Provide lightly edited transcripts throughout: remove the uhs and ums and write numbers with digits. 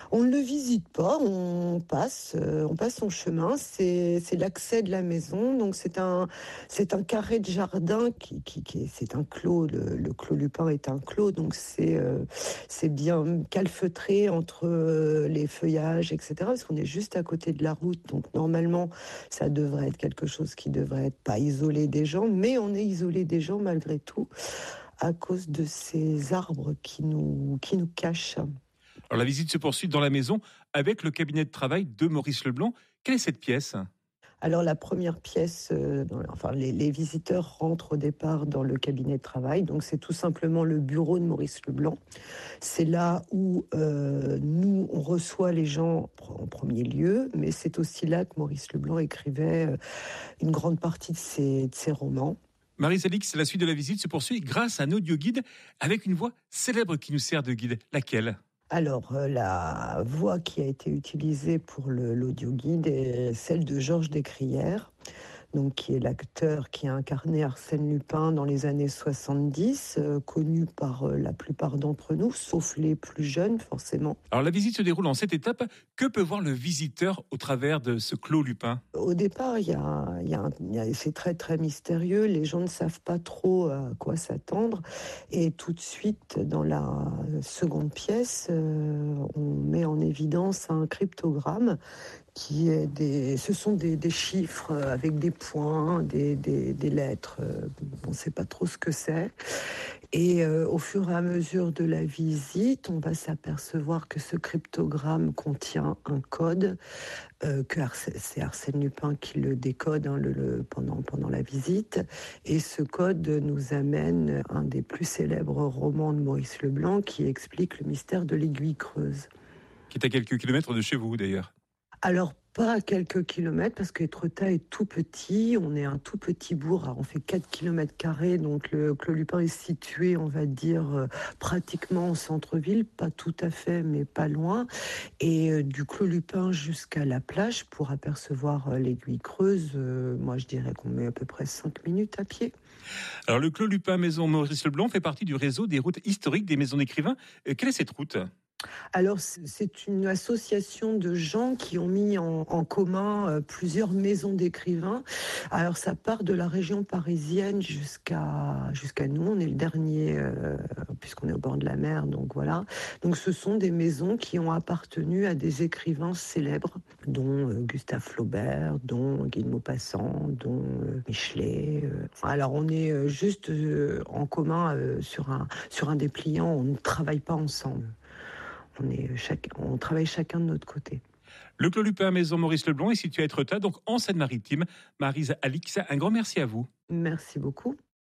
On ne le visite pas, on passe son chemin. C'est l'accès de la maison, donc c'est un carré de jardin c'est un clos. Le clos Lupin est un clos, donc c'est bien calfeutré entre les feuillages, etc. Parce qu'on est juste à côté de la route, donc normalement, ça devrait être quelque chose qui devrait être pas isolé des gens, mais on est isolé des gens malgré tout à cause de ces arbres qui nous cachent. Alors la visite se poursuit dans la maison avec le cabinet de travail de Maurice Leblanc. Quelle est cette pièce? Alors la première pièce, enfin les visiteurs rentrent au départ dans le cabinet de travail, donc c'est tout simplement le bureau de Maurice Leblanc. C'est là où nous, on reçoit les gens en premier lieu, mais c'est aussi là que Maurice Leblanc écrivait une grande partie de ses romans. Marie-Alix, la suite de la visite se poursuit grâce à un audio-guide avec une voix célèbre qui nous sert de guide. Laquelle? Alors, la voix qui a été utilisée pour l'audioguide est celle de Georges Descrières, donc qui est l'acteur qui a incarné Arsène Lupin dans les années 70, connu par la plupart d'entre nous, sauf les plus jeunes forcément. Alors la visite se déroule en 7 étapes. Que peut voir le visiteur au travers de ce clos Lupin? Au départ, c'est très très mystérieux, les gens ne savent pas trop à quoi s'attendre, et tout de suite, dans la seconde pièce, on met en évidence un cryptogramme ce sont des chiffres avec des points, des lettres. On ne sait pas trop ce que c'est. Et au fur et à mesure de la visite, on va s'apercevoir que ce cryptogramme contient un code, c'est Arsène Lupin qui le décode pendant la visite. Et ce code nous amène à un des plus célèbres romans de Maurice Leblanc qui explique le mystère de l'aiguille creuse. Qui est à quelques kilomètres de chez vous d'ailleurs. Alors, pas à quelques kilomètres, parce qu'Étretat est tout petit. On est un tout petit bourg. Alors, on fait 4 km², donc le Clos Lupin est situé, on va dire, pratiquement au centre-ville. Pas tout à fait, mais pas loin. Et du Clos Lupin jusqu'à la plage, pour apercevoir l'aiguille creuse, moi, je dirais qu'on met à peu près 5 minutes à pied. Alors le Clos Lupin Maison Maurice Leblanc fait partie du réseau des routes historiques des maisons d'écrivains. Quelle est cette route? Alors, c'est une association de gens qui ont mis en commun plusieurs maisons d'écrivains. Alors, ça part de la région parisienne jusqu'à nous. On est le dernier, puisqu'on est au bord de la mer, donc voilà. Donc, ce sont des maisons qui ont appartenu à des écrivains célèbres, dont Gustave Flaubert, dont Guy de Maupassant, dont Michelet. Alors, on est juste en commun sur un dépliant. On ne travaille pas ensemble. On travaille chacun de notre côté. Le Clos Lupin Maison Maurice Leblanc est situé à Étretat, donc en Seine-Maritime. Marie-Alix, un grand merci à vous. Merci beaucoup.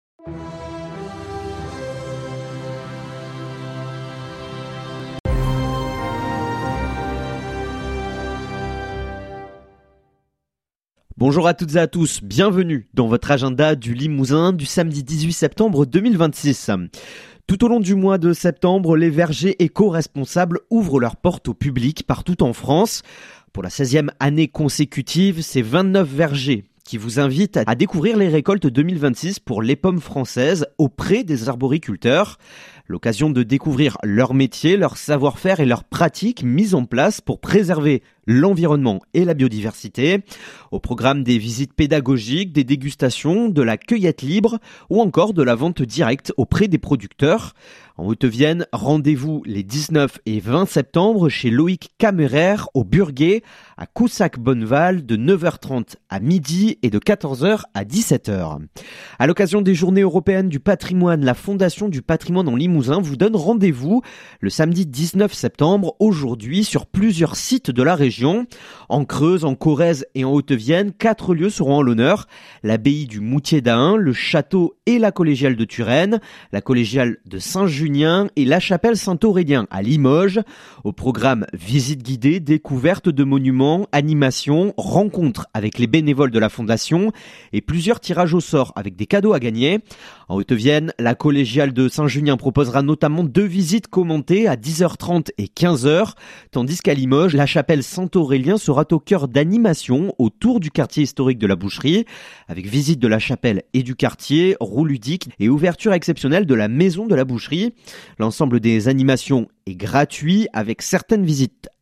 Bonjour à toutes et à tous, bienvenue dans votre agenda du Limousin du samedi 18 septembre 2026. Tout au long du mois de septembre, les vergers éco-responsables ouvrent leurs portes au public partout en France. Pour la 16e année consécutive, c'est 29 vergers qui vous invitent à découvrir les récoltes 2026 pour les pommes françaises auprès des arboriculteurs. L'occasion de découvrir leur métier, leur savoir-faire et leurs pratiques mises en place pour préserver l'environnement et la biodiversité. Au programme des visites pédagogiques, des dégustations, de la cueillette libre ou encore de la vente directe auprès des producteurs. En Haute-Vienne, rendez-vous les 19 et 20 septembre chez Loïc Caméraire au Burguet à Coussac-Bonneval de 9h30 à midi et de 14h à 17h. À l'occasion des Journées européennes du patrimoine, la Fondation du patrimoine en Limousin vous donne rendez-vous le samedi 19 septembre, aujourd'hui, sur plusieurs sites de la région. En Creuse, en Corrèze et en Haute-Vienne, 4 lieux seront à l'honneur. L'abbaye du Moutier d'Ahun, le château et la collégiale de Turenne, la collégiale de Saint-Junien et la chapelle Saint-Aurélien à Limoges. Au programme visite guidée, découverte de monuments, animations, rencontres avec les bénévoles de la Fondation et plusieurs tirages au sort avec des cadeaux à gagner. En Haute-Vienne, la collégiale de Saint-Junien proposera notamment 2 visites commentées à 10h30 et 15h, tandis qu'à Limoges, la chapelle Saint-Aurélien sera au cœur d'animations autour du quartier historique de la Boucherie, avec visite de la chapelle et du quartier, roue ludique et ouverture exceptionnelle de la maison de la Boucherie. L'ensemble des animations est gratuit avec certaines visites